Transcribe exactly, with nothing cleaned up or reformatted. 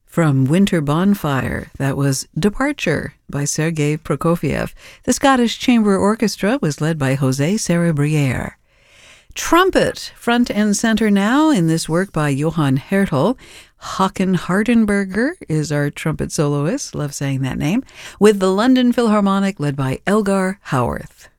From Winter Bonfire, that was Departure by Sergei Prokofiev. The Scottish Chamber Orchestra was led by José Cerebriere. Trumpet, front and center now in this work by Johann Hertel. Håkan Hardenberger is our trumpet soloist, love saying that name, with the London Philharmonic led by Elgar Howarth.